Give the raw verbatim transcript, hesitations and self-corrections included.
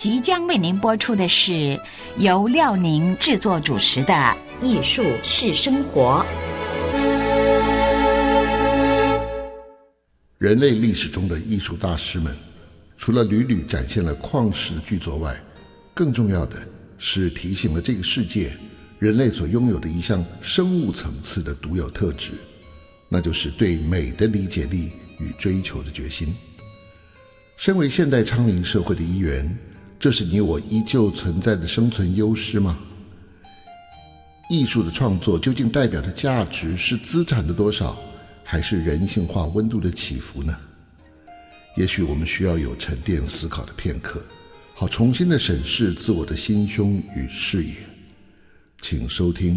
即将为您播出的是由廖宁制作主持的《艺术是生活》。 人类历史中的艺术大师们，除了屡屡展现了旷世的巨作外，更重要的是提醒了这个世界人类所拥有的一项生物层次的独有特质，那就是对美的理解力与追求的决心。身为现代昌龄社会的一员，这是你我依旧存在的生存优势吗？艺术的创作究竟代表的价值是资产的多少，还是人性化温度的起伏呢？也许我们需要有沉淀思考的片刻，好重新的审视自我的心胸与视野。请收听